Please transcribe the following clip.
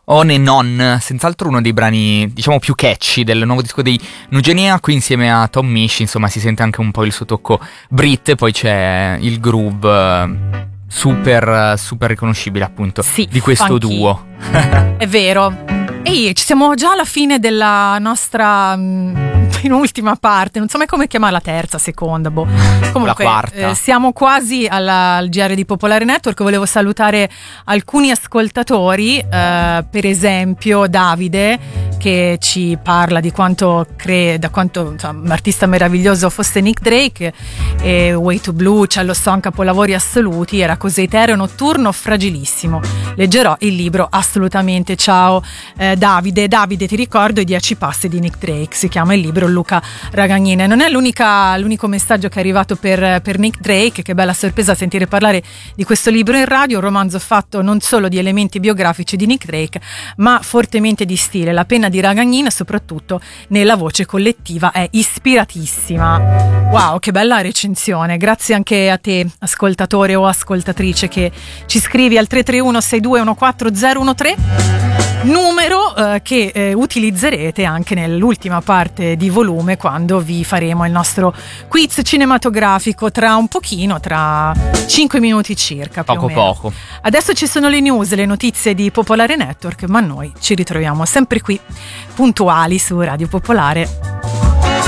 On and On, senz'altro uno dei brani, diciamo, più catchy del nuovo disco dei Nugenia. Qui insieme a Tom Misch, insomma, si sente anche un po' il suo tocco Brit, e poi c'è il groove super riconoscibile, appunto, sì, di questo funky duo. È vero. Ehi, ci siamo già alla fine della nostra penultima parte, non so mai come chiamare la terza, seconda, comunque la quarta. Siamo quasi al GR di Popolare Network. Volevo salutare alcuni ascoltatori, per esempio Davide, che ci parla di quanto un artista meraviglioso fosse Nick Drake, e Way to Blue, Cello Song, capolavori assoluti, era così etereo, notturno, fragilissimo. Leggerò il libro assolutamente. Ciao Davide, ti ricordo i 10 passi di Nick Drake, si chiama il libro, Luca Ragagnina. Non è l'unico messaggio che è arrivato per Nick Drake. Che bella sorpresa sentire parlare di questo libro in radio, un romanzo fatto non solo di elementi biografici di Nick Drake, ma fortemente di stile. La penna di Ragagnina, soprattutto nella voce collettiva, è ispiratissima. Wow, che bella recensione. Grazie anche a te, ascoltatore o ascoltatrice, che ci scrivi al 331 6214013, numero che utilizzerete anche nell'ultima parte di volume, quando vi faremo il nostro quiz cinematografico tra un pochino, tra 5 minuti circa, più o meno. Poco. Adesso ci sono le news, le notizie di Popolare Network, ma noi ci ritroviamo sempre qui, puntuali, su Radio Popolare.